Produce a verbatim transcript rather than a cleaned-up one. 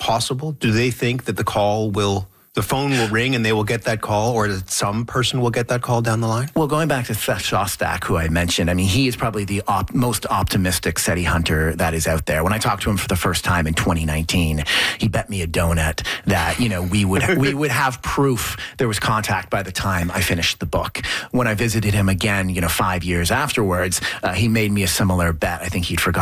possible? Do they think that the call will, the phone will ring and they will get that call, or that some person will get that call down the line? Well, going back to Seth Shostak, who I mentioned, I mean, he is probably the op- most optimistic SETI hunter that is out there. When I talked to him for the first time in twenty nineteen, he bet me a donut that, you know, we would we would have proof there was contact by the time I finished the book. When I visited him again, you know, five years afterwards, uh, he made me a similar bet. I think he'd forgotten